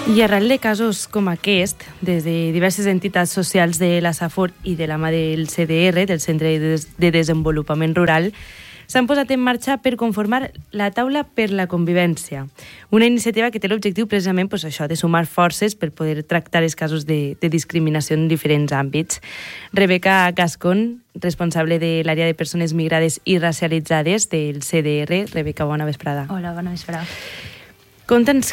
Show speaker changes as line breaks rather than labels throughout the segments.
I arrel de casos com aquest, des de diverses entitats socials de la Safor i de la mà del CDR, del Centre de Desenvolupament Rural, s'han posat en marxa per conformar la Taula per la Convivència, una iniciativa que té l'objectiu precisament això, de sumar forces per poder tractar els casos de discriminació en diferents àmbits. Rebeca Gascon, responsable de l'àrea de persones migrades i racialitzades del CDR. Rebeca, bona vesprada.
Hola, bona vesprada.
Conta'ns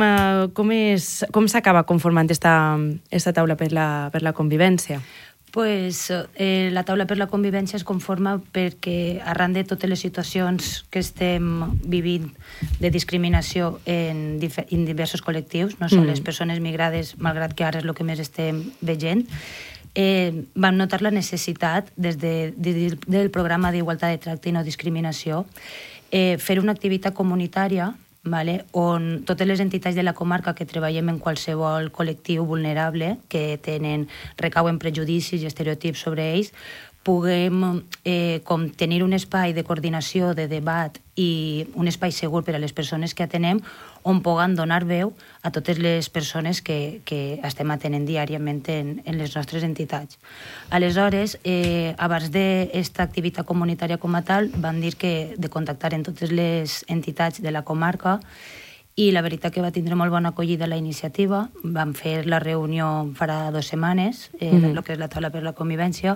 com s'acaba conformant esta taula per la convivència.
Pues, la taula per la convivència es conforma perquè arran de totes les situacions que estem vivint de discriminació en diversos col·lectius, no són les persones migrades, malgrat que ara és el que més estem veient, vam notar la necessitat des del programa d'Igualtat de Tracte i No Discriminació fer una activitat comunitària on totes les entitats de la comarca que treballem en qualsevol col·lectiu vulnerable que recauen prejudicis i estereotips sobre ells, puguem com tenir un espai de coordinació, de debat i un espai segur per a les persones que atenem on puguem donar veu a totes les persones que estem atenent diàriament en les nostres entitats. Aleshores, abans d'esta activitat comunitària com a tal, vam dir de contactar amb totes les entitats de la comarca i la veritat que va tindre molt bona acollida la iniciativa. Vam fer la reunió farà 2 setmanes, el que és la taula per la convivència,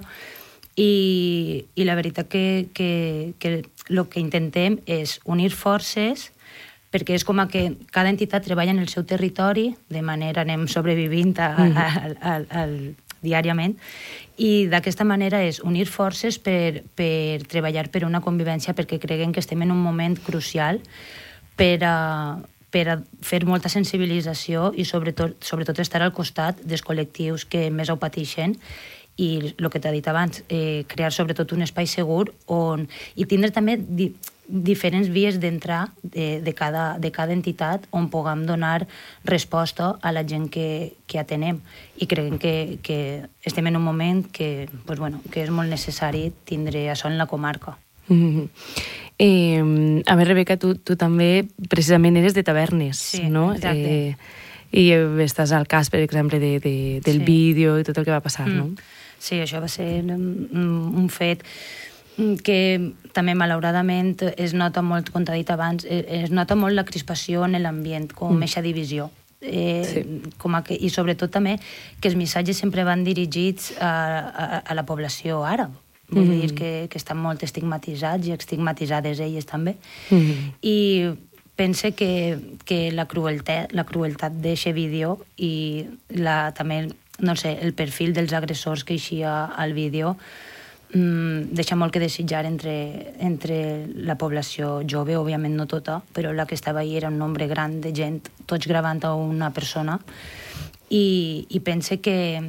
i la veritat que el que intentem és unir forces perquè és com que cada entitat treballa en el seu territori, de manera anem sobrevivint diàriament, i d'aquesta manera és unir forces per treballar per una convivència, perquè creguem que estem en un moment crucial per a fer molta sensibilització i sobretot estar al costat dels col·lectius que més ho pateixen i el que t'ha dit abans, crear sobretot un espai segur i tindre també diferents vies d'entrar de cada entitat on puguem donar resposta a la gent que atenem. I creiem que estem en un moment que és molt necessari tindre això en la comarca.
A veure, Rebeca, tu també precisament eres de Tavernes, no?
Exacte.
I estàs al cas, per exemple, del vídeo i tot el que va passar, no?
Sí, això va ser un fet que també, malauradament, es nota molt, com t'ha dit abans, es nota molt la crispació en l'ambient, com aquesta divisió. I sobretot també que els missatges sempre van dirigits a la població àrab. Vull dir que estan molt estigmatitzats i estigmatitzades elles també. I pense que la crueltat d'aquest vídeo i també, no sé, el perfil dels agressors que eixia al vídeo deixa molt que desitjar entre la població jove, òbviament no tota, però la que estava ahí era un nombre gran de gent, tots gravant a una persona, i pense que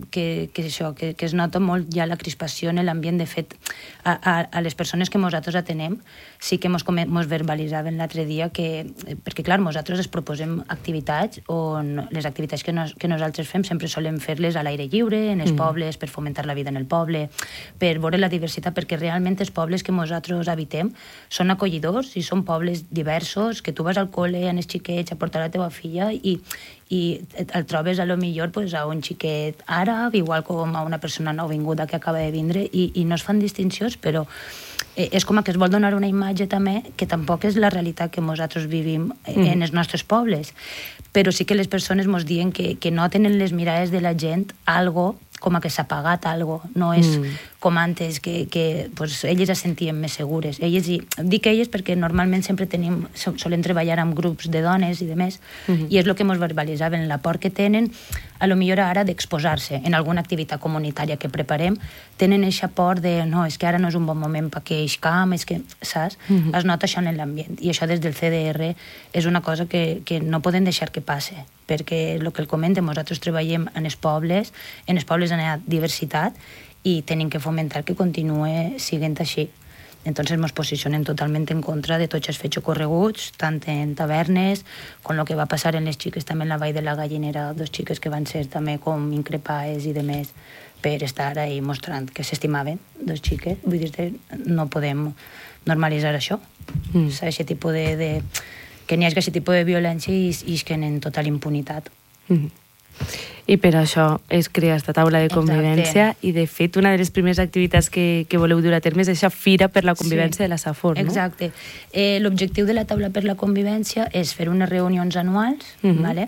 es nota molt ja la crispació en l'ambient. De fet, a les persones que nosaltres atenem sí que mos verbalitzaven l'altre dia perquè, clar, nosaltres es proposem activitats on les activitats que nosaltres fem sempre solem fer-les a l'aire lliure, en els pobles, per fomentar la vida en el poble, per veure la diversitat, perquè realment els pobles que nosaltres habitem són acollidors i són pobles diversos, que tu vas al col·le amb els xiquets a portar la teva filla i el trobes a lo millor a un xiquet àrab, igual com a una persona nouvinguda que acaba de vindre, i no es fan distincions, però és com que es vol donar una imatge també que tampoc és la realitat que nosaltres vivim en els nostres pobles, però sí que les persones ens diuen que noten en les mirades de la gent algo com que s'ha pagat algo, no és com antes, que elles es sentien més segures. Dic elles perquè normalment sempre solem treballar amb grups de dones i de més, i és el que ens verbalitzaven, la por que tenen, a lo millor ara d'exposar-se en alguna activitat comunitària que preparem, tenen aquesta por de, no, és que ara no és un bon moment perquè eix camp, és que, saps? Es nota això en l'ambient, i això des del CDR és una cosa que no podem deixar que passe, perquè el que el comentem, nosaltres treballem en els pobles hi ha diversitat i tenim que fomentar que continue sent així. Entonces ens posicionem totalment en contra de tots els fets ocorreguts, tant en Tavernes, com el que va passar en les xiques també en la Vall de la Gallinera, 2 xiques que van ser també com increpades i de més per estar ahí mostrant que s'estimaven, 2 xiques. Vull dir, no podem normalitzar això. Aquest tipus que n'hi hagi aquest tipus de violència i isquen en total impunitat.
I per això es crea aquesta taula de convivència. Exacte. I, de fet, una de les primeres activitats que voleu dur a terme és aquesta fira per la convivència de la Safor, no?
Exacte. L'objectiu de la taula per la convivència és fer unes reunions anuals, vale?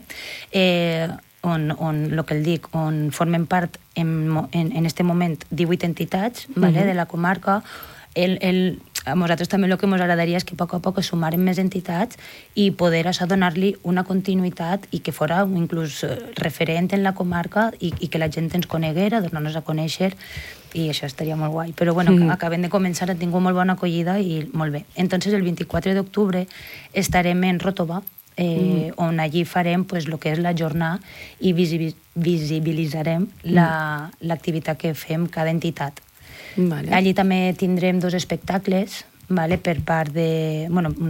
On el que el dic, on formen part en este moment 18 entitats, vale, de la comarca. A nosaltres també el que ens agradaria és que a poc a poc es sumaren més entitats i poder això donar-li una continuïtat i que fora inclús referent en la comarca i que la gent ens coneguera, donar-nos a conèixer, i això estaria molt guai. Però bueno, acabem de començar, ha tingut molt bona acollida i molt bé. Entonces el 24 d'octubre estarem en Ròtova, on allí farem el que és la jornada i visibilitzarem l'activitat que fem cada entitat. Vale. Allí també tindrem 2 espectacles, vale, per part de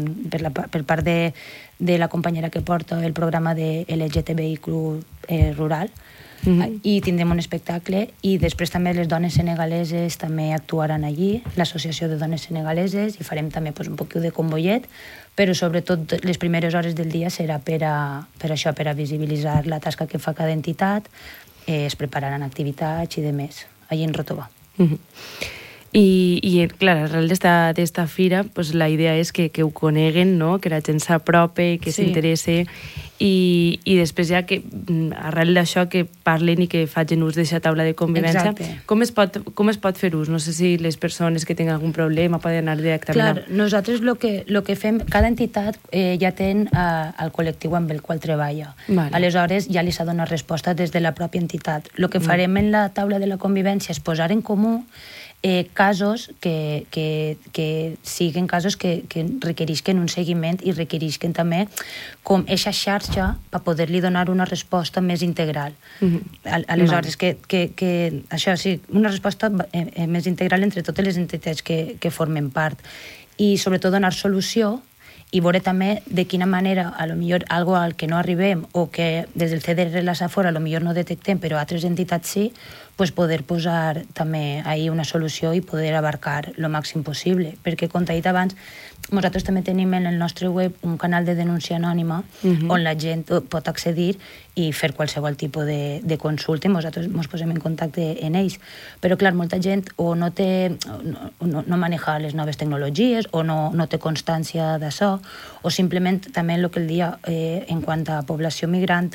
la companyera que porta el programa de LGTBIQ rural, i tindrem un espectacle, i després també les dones senegaleses també actuaran allí, l'associació de dones senegaleses, i farem també un poquet de convoiet, però sobretot les primeres hores del dia serà per això, per a visibilitzar la tasca que fa cada entitat, es prepararan activitats i demés, allí en Ròtova.
I clar, arrel d'esta fira, la idea és que ho coneguen, que la gent s'apropi, que s'interesse, i després ja que arrel d'això que parlen i que facin ús d'aquesta taula de convivència. Com es pot fer ús? No sé si les persones que tenen algun problema poden anar directament.
Clar, nosaltres el que fem, cada entitat ja té el col·lectiu amb el qual treballa. Aleshores ja li s'ha donat resposta des de la pròpia entitat. El que farem en la taula de la convivència és posar en comú casos que siguin casos que requerisquen un seguiment i requerisquen també com eixa xarxa per poder-li donar una resposta més integral. Aleshores, això sí, una resposta més integral entre totes les entitats que formen part, i sobretot donar solució i veure també de quina manera potser algo al que no arribem o que des del CDR la Safor potser no detectem però altres entitats sí, poder posar també ahí una solució i poder abarcar el màxim possible, perquè com t'he dit abans, nosaltres també tenim en el nostre web un canal de denúncia anònima on la gent pot accedir i fer qualsevol tipus de consulta, i nosaltres ens posem en contacte en ells. Però clar, molta gent o no maneja les noves tecnologies o no té constància d'això, o simplement també el que el dia en quant a població migrant,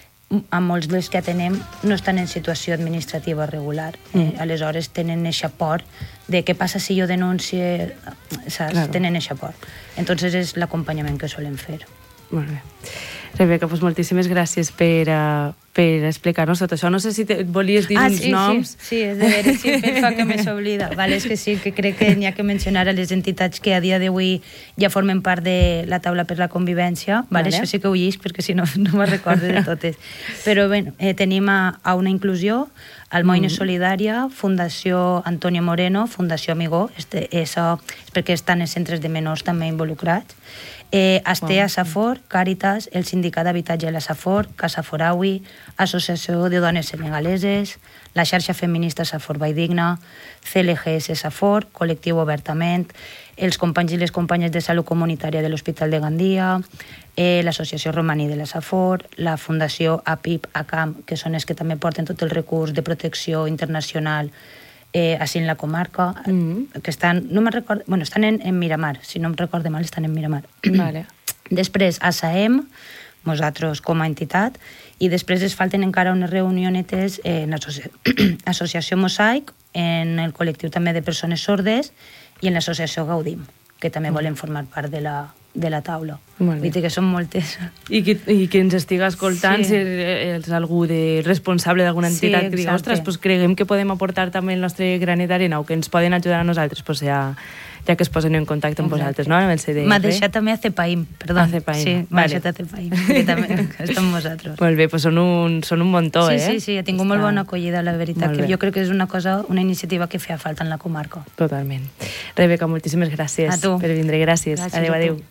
a molts dels que atenem no estan en situació administrativa regular. Aleshores tenen eixa por de què passa si jo denuncie, saps? Tenen eixa por. Entonces és l'acompanyament que solen fer.
Molt bé. Rebeca, moltíssimes gràcies per explicar-nos tot això. No sé si volies dir uns noms.
Sí, és de veure si fa que me s'oblida. És que sí, que crec que n'hi ha que mencionar a les entitats que a dia d'avui ja formen part de la taula per la convivència. Això sí que ho llisc, perquè si no me'n recordo de totes. Però bé, tenim a Una Inclusió, Almoina Solidària, Fundació Antonio Moreno, Fundació Amigó, això és perquè estan els centres de menors també involucrats, Astea Safor, Càritas, el Sindicat d'Habitatge de la Safor, Casa Foraui, Associació de Dones Senegaleses, la xarxa feminista Safor Valldigna, CLGS Safor, Col·lectiu Obertament, els companys i les companyes de salut comunitària de l'Hospital de Gandia, l'Associació Romaní de la Safor, la Fundació APIP-ACAM, que són els que també porten tot el recurs de protecció internacional així en la comarca, que estan, no me'n recordo, bueno, estan en Miramar, si no em recordo mal, estan en Miramar. Després, ASAEM, nosaltres com a entitat, i després es falten encara unes reunionetes en l'Associació Mosaic, en el col·lectiu també de persones sordes i en l'Associació Gaudim, que també volen formar part de la taula. Vull dir que són moltes.
I que ens estiga escoltant, si és algú responsable d'alguna entitat que digui, ostres, creguem que podem aportar també el nostre granet d'arena o que ens poden ajudar a nosaltres, ja que es posen en contacte amb vosaltres, no? Amb el CDR.
M'ha deixat també a CEPAIM, perdó.
Sí,
m'ha deixat a CEPAIM, que també està amb vosaltres.
Molt bé, són un muntó, eh?
Sí, ha tingut molt bona acollida, la veritat, que jo crec que és una iniciativa que feia falta en la comarca.
Totalment. Rebeca, moltíssimes gràcies per vindre. Gràcies. Adéu.